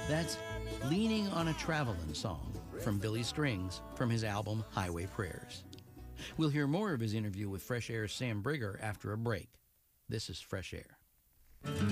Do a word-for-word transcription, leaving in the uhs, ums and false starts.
That's Leaning on a Travelin' Song from Billy Strings from his album Highway Prayers. We'll hear more of his interview with Fresh Air's Sam Brigger after a break. This is Fresh Air.